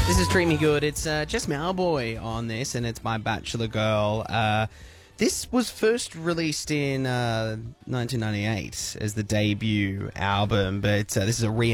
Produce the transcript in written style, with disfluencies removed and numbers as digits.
This is Treat Me Good. It's Jess Mauboy on this, and it's My Bachelor Girl. This was first released in 1998 as the debut album, but this is a